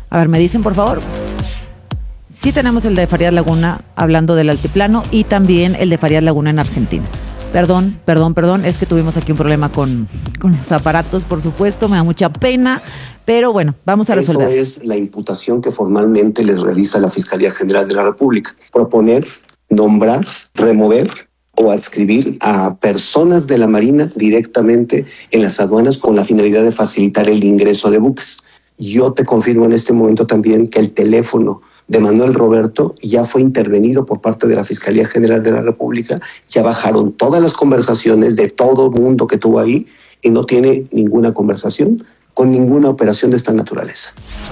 A ver, me dicen, por favor. Sí tenemos el de Farías Laguna hablando del altiplano y también el de Farías Laguna en Argentina. Perdón, es que tuvimos aquí un problema con los aparatos, por supuesto, me da mucha pena, pero bueno, vamos a resolver. Eso es la imputación que formalmente les realiza la Fiscalía General de la República. Proponer, nombrar, remover o adscribir a personas de la Marina directamente en las aduanas con la finalidad de facilitar el ingreso de buques. Yo te confirmo en este momento también que el teléfono de Manuel Roberto ya fue intervenido por parte de la Fiscalía General de la República, ya bajaron todas las conversaciones de todo mundo que tuvo ahí y no tiene ninguna conversación con ninguna operación de esta naturaleza.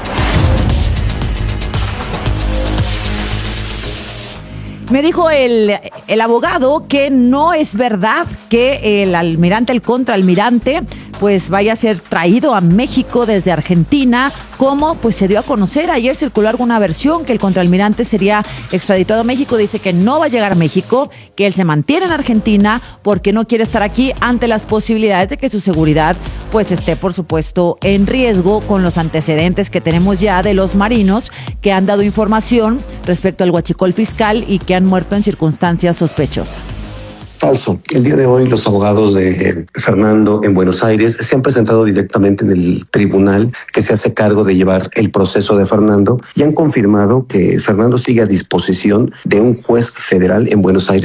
Me dijo el abogado que no es verdad que el contraalmirante, pues vaya a ser traído a México desde Argentina, como pues se dio a conocer. Ayer circuló alguna versión que el contraalmirante sería extraditado a México. Dice que no va a llegar a México, que él se mantiene en Argentina porque no quiere estar aquí ante las posibilidades de que su seguridad pues esté, por supuesto, en riesgo con los antecedentes que tenemos ya de los marinos que han dado información respecto al huachicol fiscal y que han muerto en circunstancias sospechosas. Falso. El día de hoy los abogados de Fernando en Buenos Aires se han presentado directamente en el tribunal que se hace cargo de llevar el proceso de Fernando y han confirmado que Fernando sigue a disposición de un juez federal en Buenos Aires.